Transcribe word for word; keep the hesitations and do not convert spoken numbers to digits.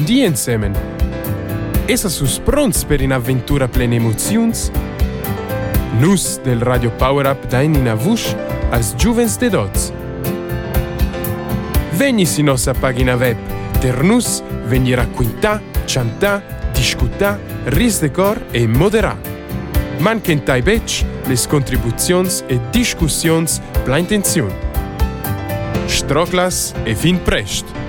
di insieme. Essa sus pronts per un'avventura plena emozions? Nus del Radio Power Up dain in avush als giuvens de dots. Vegni si nostra pagina web, ter nus vegni racquintà, chantà, discutà, ris de cor e moderà. Manquentai bec les contribuzions e discussions pla intenzione. Stroclas e fin prest!